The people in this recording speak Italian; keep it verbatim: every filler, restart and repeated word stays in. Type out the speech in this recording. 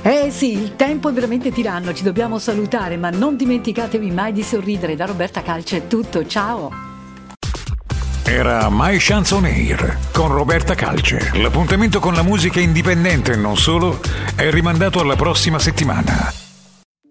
Eh sì, il tempo è veramente tiranno, ci dobbiamo salutare, ma non dimenticatevi mai di sorridere. Da Roberta Calce è tutto, ciao! Era My Chance on Air con Roberta Calce. L'appuntamento con la musica indipendente e non solo è rimandato alla prossima settimana.